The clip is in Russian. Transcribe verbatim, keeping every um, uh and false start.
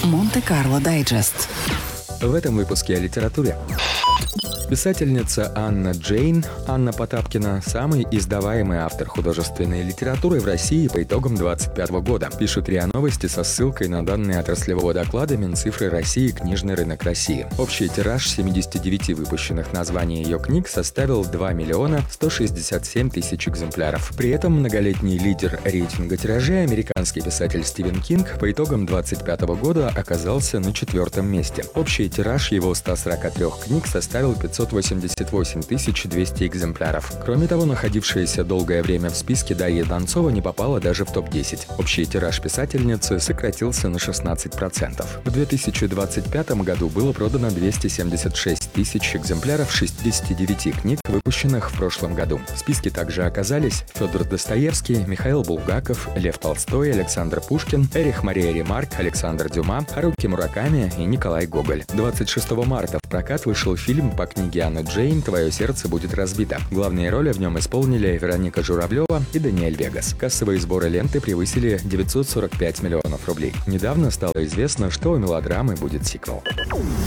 Монте-Карло Дайджест. В этом выпуске о литературе. Писательница Анна Джейн, Анна Потапкина, самый издаваемый автор художественной литературы в России по итогам двадцать пятого года, пишут РИА Новости со ссылкой на данные отраслевого доклада Минцифры России «Книжный рынок России». Общий тираж семидесяти девяти выпущенных названий ее книг составил два миллиона сто шестьдесят семь тысяч экземпляров. При этом многолетний лидер рейтинга тиражей, американский писатель Стивен Кинг, по итогам двадцать пятого года оказался на четвертом месте. Общий тираж его ста сорока трёх книг составил пятьсот восемьдесят восемь тысяч двести экземпляров. Кроме того, находившаяся долгое время в списке Дарья Донцова не попала даже в топ десять. Общий тираж писательницы сократился на шестнадцать процентов. В две тысячи двадцать пятом году было продано двести семьдесят шесть тысяч экземпляров шестидесяти девяти книг, выпущенных в прошлом году. В списке также оказались Федор Достоевский, Михаил Булгаков, Лев Толстой, Александр Пушкин, Эрих Мария Ремарк, Александр Дюма, Харуки Мураками и Николай Гоголь. двадцать шестого марта в прокат вышел фильм по книге Анны Джейн «Твое сердце будет разбито». Главные роли в нем исполнили Вероника Журавлева и Даниэль Вегас. Кассовые сборы ленты превысили девятьсот сорок пять миллионов рублей. Недавно стало известно, что у мелодрамы будет сиквел.